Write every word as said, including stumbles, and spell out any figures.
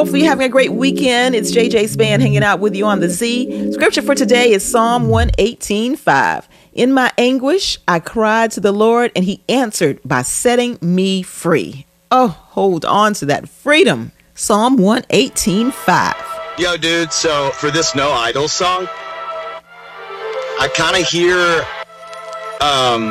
Hopefully you're having a great weekend. It's J J Span hanging out with you on the Z. Scripture for today is Psalm one eighteen five. In my anguish, I cried to the Lord, and he answered by setting me free. Oh, hold on to that freedom. Psalm one eighteen five. Yo, dude, so for this No Idol song, I kind of hear um,